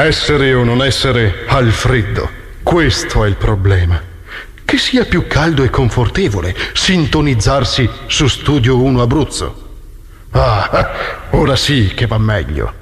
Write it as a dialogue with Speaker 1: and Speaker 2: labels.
Speaker 1: Essere o non essere al freddo, questo è il problema. Che sia più caldo e confortevole sintonizzarsi su Studio 1 Abruzzo. Ah, ora sì che va meglio.